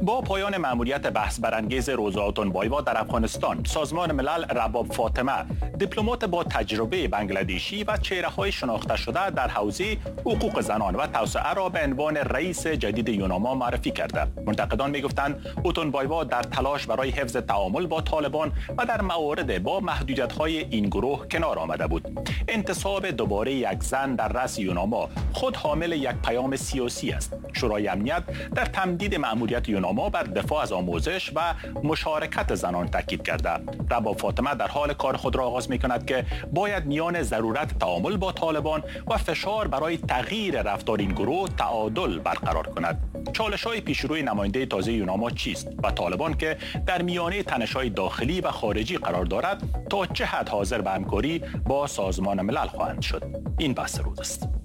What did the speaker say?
با پایان مأموریت بحث برانگیز روزا اتونبایوا در افغانستان، سازمان ملل رباب فاطمه، دیپلمات با تجربه بنگلادیشی و چهره‌های شناخته شده در حوزه حقوق زنان و توسعه را به عنوان رئیس جدید یوناما معرفی کرده. منتقدان می‌گفتند اتونبایوا در تلاش برای حفظ تعامل با طالبان و در موارد با محدودیت‌های این گروه کنار آمده بود. انتصاب دوباره یک زن در رأس یوناما خود حامل یک پیام سیاسی است. شورای امنیت در تمدید مأموریت یوناما بر دفاع از آموزش و مشارکت زنان تاکید کرده. رباب فاطمه در حال کار خود را آغاز می‌کند که باید میان ضرورت تعامل با طالبان و فشار برای تغییر رفتار این گروه تعادل برقرار کند. چالش‌های پیشروی نماینده تازه یوناما چیست و طالبان که در میانه تنش‌های داخلی و خارجی قرار دارد تا چه حد حاضر به همکاری با سازمان ملل خواهند شد؟ این بحث روز است.